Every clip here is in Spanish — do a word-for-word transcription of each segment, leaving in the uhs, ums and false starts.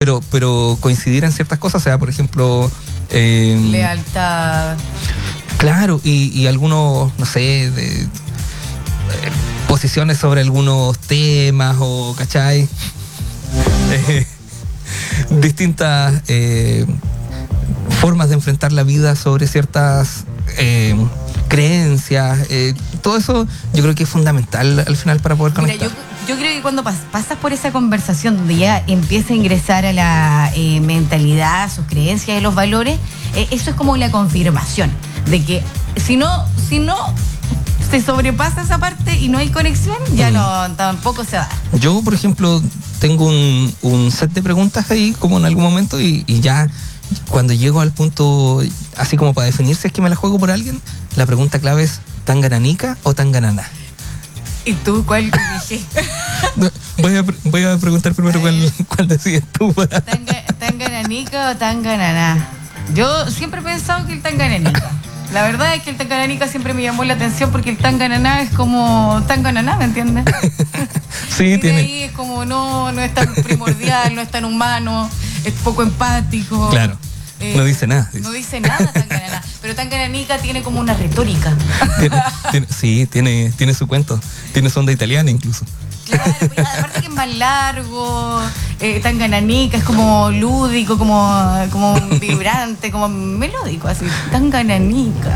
pero, pero coincidir en ciertas cosas, o sea, por ejemplo... Eh, lealtad. Claro, y, y algunos, no sé, de, eh, posiciones sobre algunos temas o, ¿cachai? Eh, distintas eh, formas de enfrentar la vida sobre ciertas eh, creencias. Eh, todo eso yo creo que es fundamental al final para poder conectar. Mira, yo, yo creo que cuando pas, pasas por esa conversación donde ya empieza a ingresar a la eh, mentalidad, sus creencias y los valores, eh, eso es como la confirmación de que si no, si no se sobrepasa esa parte y no hay conexión, ya mm. no, tampoco se da. Yo, por ejemplo, tengo un, un set de preguntas ahí como en algún momento y, y ya cuando llego al punto, así como para definir si es que me la juego por alguien, la pregunta clave es ¿tangananica o tanganana? ¿Y tú cuál dije? No, voy, a, voy a preguntar primero cuál, cuál decides tú. Tanga, ¿Tangananica o tangananá? Yo siempre he pensado que el tangananica. La verdad es que el tangananica siempre me llamó la atención porque el tangananá es como tangananá, ¿me entiendes? Sí, y tiene. ahí es como no, no es tan primordial, no es tan humano, es poco empático. Claro. Eh, no dice nada. Dice. No dice nada Tangananá, pero Tangananica tiene como una retórica. Tiene, tiene, sí, tiene, tiene su cuento. Tiene su onda italiana incluso. Claro, aparte que es más largo, eh, Tangananica es como lúdico, como, como vibrante, como melódico, así. Tangananica.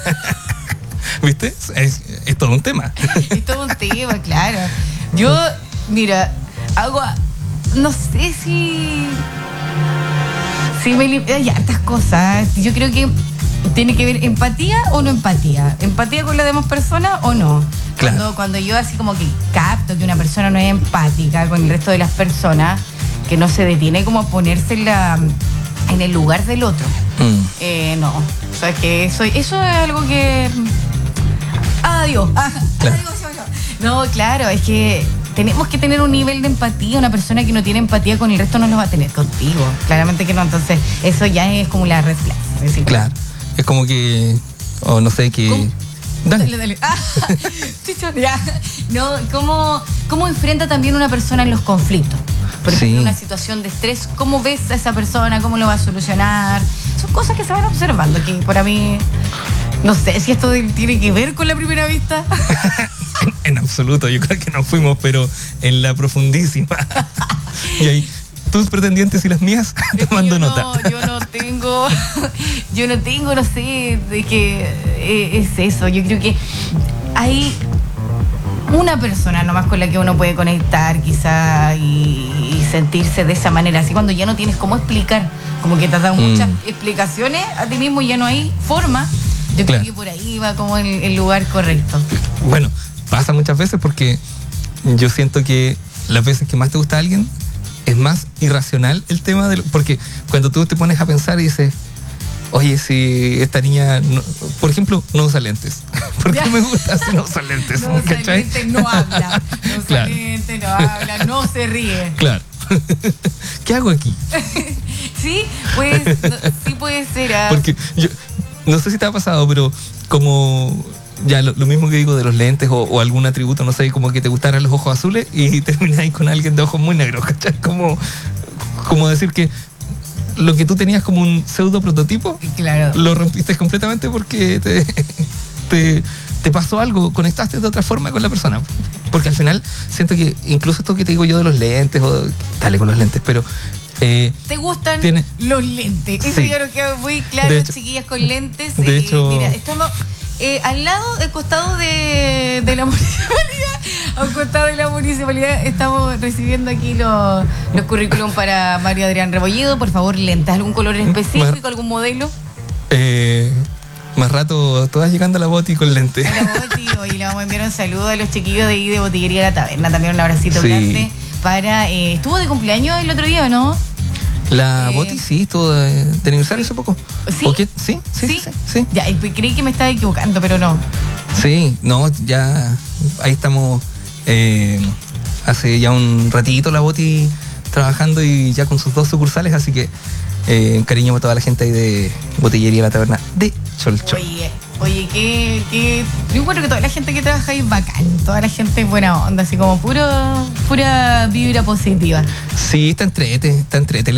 ¿Viste? Es, es todo un tema. Es todo un tema, claro. Yo, mira, hago, no sé si... Sí, me hay hartas cosas. Yo creo que tiene que ver empatía o no empatía. Empatía con las demás personas o no. Claro. Cuando, cuando yo así como que capto que una persona no es empática con el resto de las personas, que no se detiene como a ponerse en, la, en el lugar del otro. Mm. Eh, no. O sea, que eso, eso es algo que... Adiós. Ah, claro. Adiós, yo, yo. No, claro, es que... Tenemos que tener un nivel de empatía. Una persona que no tiene empatía con el resto no lo va a tener contigo. Claramente que no. Entonces, eso ya es como la red flag. Es decir, claro. Es como que... O oh, no sé, que... ¿Cómo? Dale. Dale, dale. Ah, ya. No, ¿cómo, ¿Cómo enfrenta también una persona en los conflictos? Por ejemplo, sí. Una situación de estrés, ¿cómo ves a esa persona? ¿Cómo lo va a solucionar? Son cosas que se van observando, que para mí... No sé si esto tiene que ver con la primera vista. En absoluto, yo creo que nos fuimos, pero en la profundísima. Y ahí, tus pretendientes y las mías, te mando yo nota. No, yo no tengo, yo no tengo, no sé, de qué eh, es eso. Yo creo que hay una persona nomás con la que uno puede conectar quizá y, y sentirse de esa manera. Así cuando ya no tienes cómo explicar, como que te has dado mm. muchas explicaciones a ti mismo y ya no hay forma. Yo claro. creo que por ahí va como el, el lugar correcto. Bueno, pasa muchas veces porque yo siento que las veces que más te gusta a alguien es más irracional el tema de... Porque cuando tú te pones a pensar y dices, oye, si esta niña, no, por ejemplo, no usa lentes. ¿Por qué me gusta si no usa lentes? No usa lentes, no habla. No usa claro. lentes, no habla, no se ríe. Claro. ¿Qué hago aquí? Sí, pues, no, sí puede ser. ¿Ah? Porque yo... No sé si te ha pasado, pero como ya lo, lo mismo que digo de los lentes o, o algún atributo, no sé, como que te gustaran los ojos azules y termináis con alguien de ojos muy negros, ¿cachai? Como, como decir que lo que tú tenías como un pseudo prototipo, claro. lo rompiste completamente porque te, te, te pasó algo, conectaste de otra forma con la persona. Porque al final siento que incluso esto que te digo yo de los lentes, o dale con los lentes, pero... Eh, ¿Te gustan tiene, los lentes? Eso sí. yo creo que muy claro, hecho, chiquillas con lentes. De eh, hecho, mira, estamos eh, al lado, del costado de, de la municipalidad, al costado de la municipalidad, estamos recibiendo aquí los, los currículum para Mario Adrián Rebolledo. Por favor, lentes, ¿algún color específico, Mar, algún modelo? Eh... Más rato, todas llegando a la Boti con lentes. A la Boti, hoy le vamos a enviar un saludo a los chiquillos de ahí de Botillería La Taberna. También un abracito sí. grande para... Eh, ¿Estuvo de cumpleaños el otro día o no? La eh, Boti sí, estuvo de, de aniversario hace poco. ¿Sí? ¿O qué? ¿Sí? Sí, sí, sí, sí. Ya, creí que me estaba equivocando, pero no. Sí, no, ya ahí estamos eh, hace ya un ratito la Boti trabajando y ya con sus dos sucursales, así que eh, cariño para toda la gente ahí de Botillería La Taberna de Cholchol. Oye, oye, que, que yo encuentro que toda la gente que trabaja ahí es bacán, toda la gente es buena onda, así como puro, pura vibra positiva. Sí, está entrete, está entrete.